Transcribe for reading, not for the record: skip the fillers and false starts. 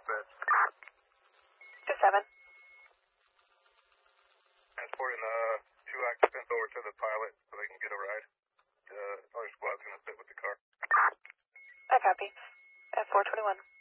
bed. 2-7. Transporting the 2 occupants over to the pilot so they can get a ride. The other squad's going to sit with the car. I copy. At 421.